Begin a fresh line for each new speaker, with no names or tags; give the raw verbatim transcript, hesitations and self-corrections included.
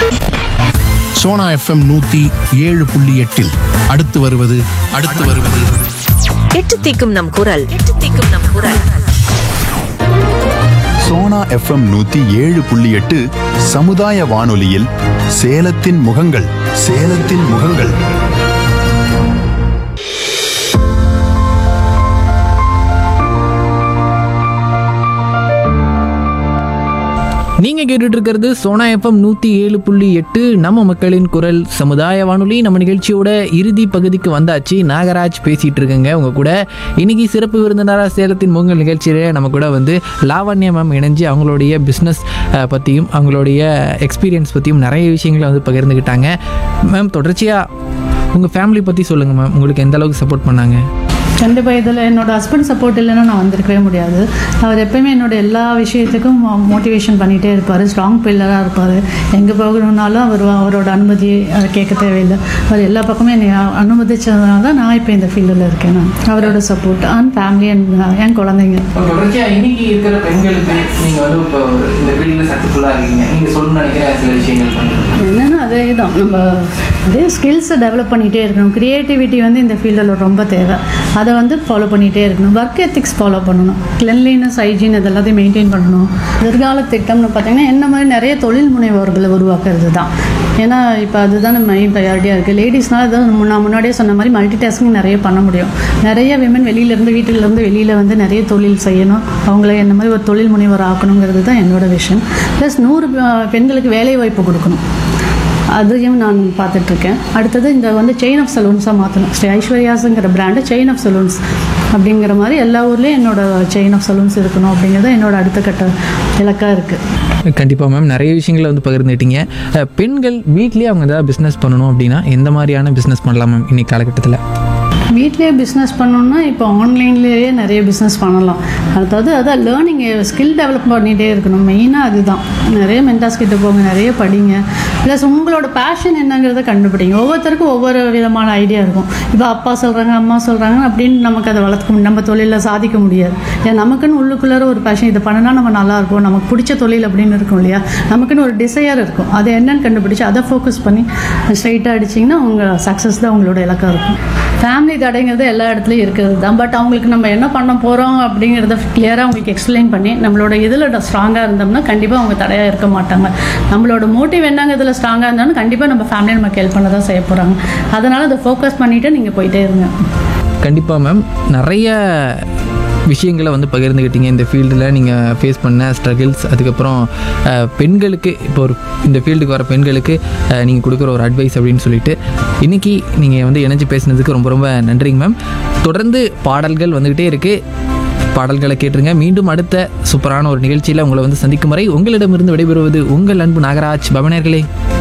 Sona FM நூத்தி ஏழு புள்ளி எட்டில் அடுத்து வருவது அடுத்து வருவது
எட்டு தீக்கும் நம் குரல் எட்டு தீக்கும் நம் குரல்
சோனா எஃப்எம் நூத்தி ஏழு புள்ளி எட்டு சமுதாய வானொலியில் சேலத்தின் முகங்கள் சேலத்தின் முகங்கள்.
நீங்கள் கேட்டுட்டு இருக்கிறது சோனா எஃப்எம் நூற்றி ஏழு புள்ளி எட்டு நம்ம மக்களின் குரல் சமுதாய வானொலி. நம்ம நிகழ்ச்சியோட இறுதி பகுதிக்கு வந்தாச்சு. நாகராஜ் பேசிகிட்டு இருக்கேங்க உங்கள் கூட. இன்னைக்கு சிறப்பு விருந்தினராக சேலத்தின் பொங்கல் நிகழ்ச்சியிலே நம்ம கூட வந்து லாவண்யா மேம் இணைஞ்சு அவங்களுடைய பிஸ்னஸ் பற்றியும் அவங்களுடைய எக்ஸ்பீரியன்ஸ் பற்றியும் நிறைய விஷயங்களை வந்து பகிர்ந்துக்கிட்டாங்க. மேம், தொடர்ச்சியாக உங்கள் ஃபேமிலி பற்றி சொல்லுங்கள் மேம். உங்களுக்கு எந்த அளவுக்கு சப்போர்ட் பண்ணாங்க?
கண்டிப்பாக இதில் என்னோடய ஹஸ்பண்ட் சப்போர்ட் இல்லைன்னா நான் வந்திருக்கவே முடியாது. அவர் எப்போயுமே என்னோட எல்லா விஷயத்துக்கும் மோட்டிவேஷன் பண்ணிகிட்டே இருப்பார். ஸ்ட்ராங் பில்லராக இருப்பார். எங்கே போகணுன்னாலும் அவர் அவரோட அனுமதி கேட்க தேவையில்லை. அவர் எல்லா பக்கமும் என்னை அனுமதிச்சதுனால தான் நான் இப்போ இந்த ஃபீல்டில் இருக்கேன். நான் அவரோட சப்போர்ட் அண்ட் ஃபேமிலி அண்ட் என் குழந்தைங்க.
இன்னைக்கு இருக்கிற பெண்களுக்கு நீங்கள் வந்து இப்போ இந்த ஃபீல்டில் சக்ஸஸ்ஃபுல்லாக இருக்கீங்க, நீங்கள் சொல்ல நினைக்கிற சில விஷயங்கள்
என்னென்னா அதே தான், நம்ம அதே ஸ்கில்ஸை டெவலப் பண்ணிகிட்டே இருக்கணும். க்ரியேட்டிவிட்டி வந்து இந்த ஃபீல்டில் ரொம்ப தேவை. அதை வந்து ஃபாலோ பண்ணிகிட்டே இருக்கணும். ஒர்க் எத்திக்ஸ் ஃபாலோ பண்ணணும். கிளென்லினஸ், ஹைஜீன் இது எல்லாத்தையும் மெயின்டைன் பண்ணணும். எதிர்கால திட்டம்னு பார்த்தீங்கன்னா என்ன மாதிரி நிறைய தொழில் முனைவோர்களை உருவாக்குறது தான். ஏன்னா இப்போ அதுதான் மெயின் ப்ரையாரிட்டியாக இருக்குது. லேடிஸ்னால் இதான் நான் முன்னாடியே சொன்ன மாதிரி மல்டி டாஸ்கிங் நிறைய பண்ண முடியும். நிறைய விமன் வெளியிலேருந்து வீட்டிலேருந்து வெளியில் வந்து நிறைய தொழில் செய்யணும். அவங்கள என்ன மாதிரி ஒரு தொழில் முனைவர் ஆக்கணுங்கிறது தான் என்னோட விஷயம். ப்ளஸ் நூறு பெண்களுக்கு வேலை வாய்ப்பு கொடுக்கணும். அதையும் நான் பார்த்துட்ருக்கேன். அடுத்தது இந்த வந்து செயின் ஆஃப் சலூன்ஸாக மாற்றணும். Sri ஐஸ்வர்யாஸுங்கிற brand chain of salons அப்படிங்கிற மாதிரி எல்லா ஊர்லேயும் என்னோட செயின் ஆஃப் சலூன்ஸ் இருக்கணும் அப்படிங்கிறது என்னோட அடுத்த கட்ட இலக்காக இருக்குது.
கண்டிப்பாக மேம், நிறைய விஷயங்களை வந்து பகிர்ந்துட்டீங்க. பெண்கள் வீட்லேயே அவங்க ஏதாவது பிஸ்னஸ் பண்ணணும் அப்படின்னா எந்த மாதிரியான பிஸ்னஸ் பண்ணலாம் மேம் இன்னைக்கு காலகட்டத்தில்?
வீட்லேயே பிஸ்னஸ் பண்ணணுன்னா இப்போ ஆன்லைன்லேயே நிறைய பிஸ்னஸ் பண்ணலாம். அதாவது அதான் லேர்னிங் ஸ்கில் டெவலப் பண்ணிகிட்டே இருக்கணும். மெயினாக அதுதான். நிறைய மென்டாஸ் கிட்ட போங்க, நிறைய படிங்க. ப்ளஸ் உங்களோட பேஷன் என்னங்கிறத கண்டுபிடிங்க. ஒவ்வொருத்தருக்கும் ஒவ்வொரு விதமான ஐடியா இருக்கும். இப்போ அப்பா சொல்கிறாங்க, அம்மா சொல்கிறாங்க அப்படின்னு நமக்கு அதை வளர்த்துக்க முடியும். நம்ம தொழிலில் சாதிக்க முடியாது. ஏன் நமக்குன்னு உள்ளுக்குள்ளார ஒரு பேஷன், இதை பண்ணினா நம்ம நல்லாயிருக்கும், நமக்கு பிடிச்ச தொழில் அப்படின்னு இருக்கும் இல்லையா. நமக்குன்னு ஒரு டிசையர் இருக்கும். அது என்னன்னு கண்டுபிடிச்சி அதை ஃபோக்கஸ் பண்ணி ஸ்ட்ரைட்டாக அடிச்சிங்கன்னா உங்கள் சக்ஸஸ் தான் உங்களோட இலக்காக இருக்கும். ஃபேமிலி தடைங்கிறது எல்லா இடத்துலையும் இருக்கிறது தான். பட் அவங்களுக்கு நம்ம என்ன பண்ண போகிறோம் அப்படிங்கிறத கிளியராக அவங்களுக்கு எக்ஸ்பிளைன் பண்ணி நம்மளோட இதில் ஸ்ட்ராங்காக இருந்தோம்னா கண்டிப்பாக அவங்க தடையாக இருக்க மாட்டாங்க. நம்மளோட மோட்டிவ் என்னங்கிறதுல ஸ்ட்ராங்காக இருந்தாலும் கண்டிப்பாக நம்ம ஃபேமிலி நமக்கு ஹெல்ப் பண்ண தான் செய்ய போகிறாங்க. அதனால் அதை ஃபோக்கஸ் பண்ணிவிட்டு நீங்கள் போயிட்டே இருங்க.
கண்டிப்பாக மேம், நிறைய விஷயங்களை வந்து பகிர்ந்துக்கிட்டீங்க. இந்த ஃபீல்டில் நீங்கள் ஃபேஸ் பண்ண ஸ்ட்ரகிள்ஸ், அதுக்கப்புறம் பெண்களுக்கு இப்போ ஒரு இந்த ஃபீல்டுக்கு வர பெண்களுக்கு நீங்கள் கொடுக்குற ஒரு அட்வைஸ் அப்படின்னு சொல்லிட்டு இன்றைக்கி நீங்கள் வந்து இணைஞ்சு பேசுனதுக்கு ரொம்ப ரொம்ப நன்றிங்க மேம். தொடர்ந்து பாடல்கள் வந்துக்கிட்டே இருக்குது. பாடல்களை கேட்டுருங்க. மீண்டும் அடுத்த சூப்பரான ஒரு நிகழ்ச்சியில் உங்களை வந்து சந்திக்கும் வரை உங்களிடமிருந்து விடைபெறுவது உங்கள் அன்பு நாகராஜ். பவனர்களே.